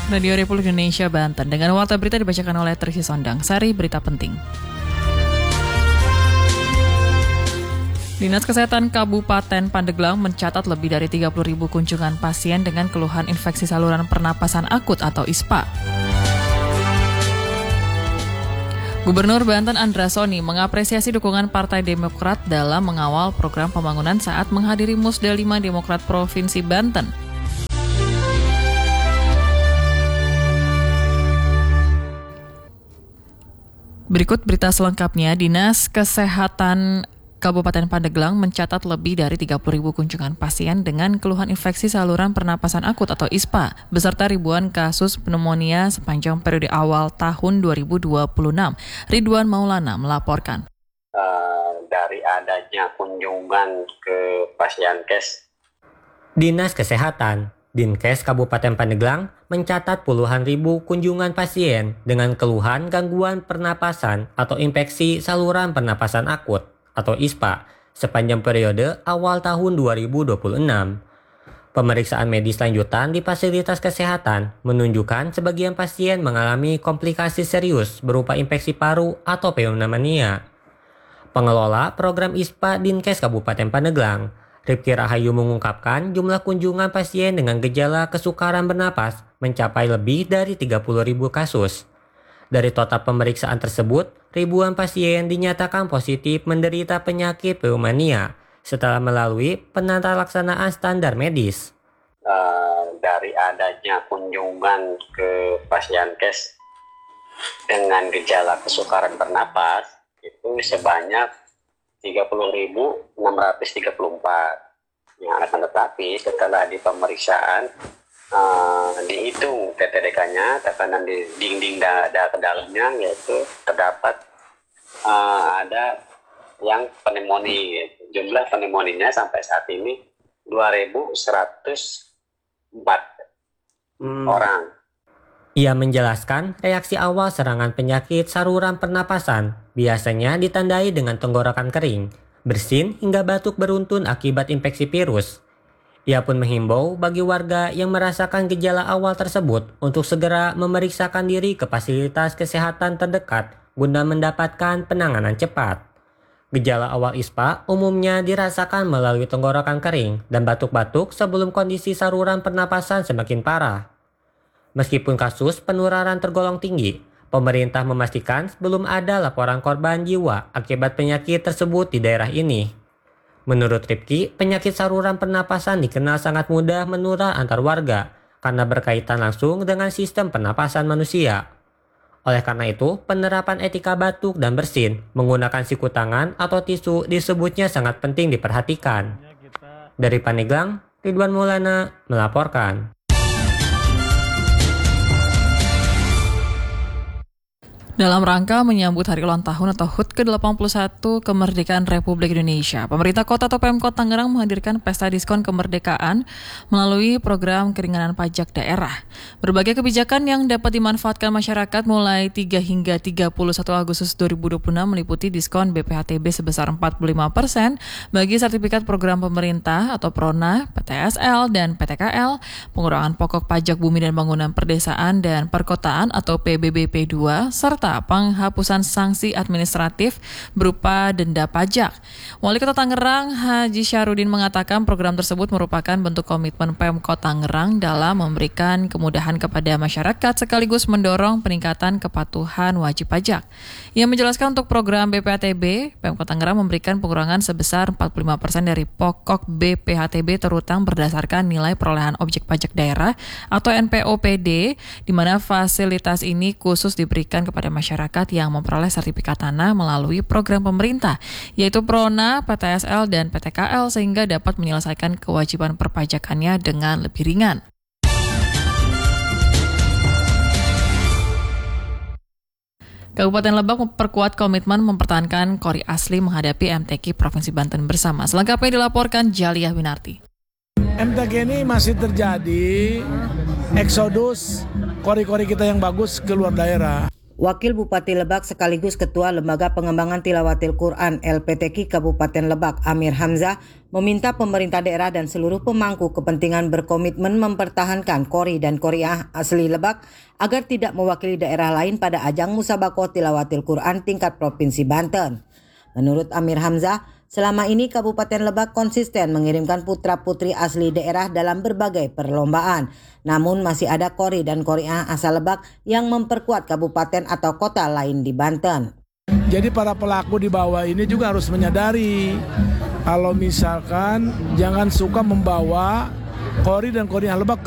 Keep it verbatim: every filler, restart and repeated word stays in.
Radio Republik Indonesia Banten. Dengan warta berita dibacakan oleh Trisi Sondang. Sari berita penting. Dinas Kesehatan Kabupaten Pandeglang mencatat lebih dari tiga puluh ribu kunjungan pasien dengan keluhan infeksi saluran pernapasan akut atau I S P A. Gubernur Banten Andra Soni mengapresiasi dukungan Partai Demokrat dalam mengawal program pembangunan saat menghadiri Musda lima Demokrat Provinsi Banten. Berikut berita selengkapnya. Dinas Kesehatan Kabupaten Pandeglang mencatat lebih dari tiga puluh ribu kunjungan pasien dengan keluhan infeksi saluran pernapasan akut atau I S P A, beserta ribuan kasus pneumonia sepanjang periode awal tahun dua ribu dua puluh enam. Ridwan Maulana melaporkan. Uh, dari adanya kunjungan ke Pasienkes, Dinas Kesehatan Dinkes Kabupaten Pandeglang mencatat puluhan ribu kunjungan pasien dengan keluhan gangguan pernapasan atau infeksi saluran pernapasan akut atau I S P A sepanjang periode awal tahun dua ribu dua puluh enam. Pemeriksaan medis lanjutan di fasilitas kesehatan menunjukkan sebagian pasien mengalami komplikasi serius berupa infeksi paru atau pneumonia. Pengelola program I S P A Dinkes Kabupaten Pandeglang, Rifki Rahayu mengungkapkan jumlah kunjungan pasien dengan gejala kesukaran bernapas mencapai lebih dari tiga puluh ribu kasus. Dari total pemeriksaan tersebut, ribuan pasien dinyatakan positif menderita penyakit pneumonia setelah melalui penata laksanaan standar medis. Uh, dari adanya kunjungan ke Pasienkes dengan gejala kesukaran bernapas itu sebanyak tiga puluh ribu enam ratus tiga puluh empat. Yang akan tetapi setelah di pemeriksaan uh, dihitung T T D K-nya, tekanan di dinding dada ke dalamnya, yaitu terdapat uh, ada yang pneumonia. Jumlah pneumonia sampai saat ini dua ribu seratus empat hmm. orang. Ia menjelaskan reaksi awal serangan penyakit saluran pernapasan biasanya ditandai dengan tenggorokan kering, bersin hingga batuk beruntun akibat infeksi virus. Ia pun menghimbau bagi warga yang merasakan gejala awal tersebut untuk segera memeriksakan diri ke fasilitas kesehatan terdekat guna mendapatkan penanganan cepat. Gejala awal I S P A umumnya dirasakan melalui tenggorokan kering dan batuk-batuk sebelum kondisi saluran pernapasan semakin parah. Meskipun kasus penularan tergolong tinggi, pemerintah memastikan belum ada laporan korban jiwa akibat penyakit tersebut di daerah ini. Menurut Rifki, penyakit saluran pernapasan dikenal sangat mudah menular antar warga karena berkaitan langsung dengan sistem pernapasan manusia. Oleh karena itu, penerapan etika batuk dan bersin menggunakan siku tangan atau tisu disebutnya sangat penting diperhatikan. Dari Pandeglang, Ridwan Maulana melaporkan. Dalam rangka menyambut Hari Ulang Tahun atau H U T ke delapan puluh satu Kemerdekaan Republik Indonesia, pemerintah kota atau Pemkot Tangerang menghadirkan pesta diskon kemerdekaan melalui program keringanan pajak daerah. Berbagai kebijakan yang dapat dimanfaatkan masyarakat mulai tiga hingga tiga puluh satu Agustus dua ribu dua puluh enam meliputi diskon B P H T B sebesar empat puluh lima persen bagi sertifikat program pemerintah atau PRONA, P T S L, dan P T K L, pengurangan pokok pajak bumi dan bangunan perdesaan dan perkotaan atau P B B P dua, serta penghapusan sanksi administratif berupa denda pajak. Wali Kota Tangerang Haji Syarudin mengatakan program tersebut merupakan bentuk komitmen Pemkot Tangerang dalam memberikan kemudahan kepada masyarakat sekaligus mendorong peningkatan kepatuhan wajib pajak. Ia menjelaskan untuk program B P H T B, Pemkot Tangerang memberikan pengurangan sebesar empat puluh lima persen dari pokok B P H T B terutang berdasarkan nilai perolehan objek pajak daerah atau N P O P D, di mana fasilitas ini khusus diberikan kepada masyarakat yang memperoleh sertifikat tanah melalui program pemerintah, yaitu PRONA, P T S L, dan P T K L, sehingga dapat menyelesaikan kewajiban perpajakannya dengan lebih ringan. Kabupaten Lebak memperkuat komitmen mempertahankan kori asli menghadapi M T Q Provinsi Banten bersama. Selengkapnya dilaporkan Jaliah Winarti. M T Q ini masih terjadi eksodus kori-kori kita yang bagus ke luar daerah. Wakil Bupati Lebak sekaligus Ketua Lembaga Pengembangan Tilawatil Quran L P T Q Kabupaten Lebak Amir Hamzah meminta pemerintah daerah dan seluruh pemangku kepentingan berkomitmen mempertahankan Qori dan Qoriah asli Lebak agar tidak mewakili daerah lain pada ajang Musabakoh Tilawatil Quran tingkat Provinsi Banten. Menurut Amir Hamzah, selama ini Kabupaten Lebak konsisten mengirimkan putra-putri asli daerah dalam berbagai perlombaan. Namun masih ada Qori dan Qoriah asal Lebak yang memperkuat kabupaten atau kota lain di Banten. Jadi para pelaku di bawah ini juga harus menyadari kalau misalkan jangan suka membawa Qori dan Qoriah Lebak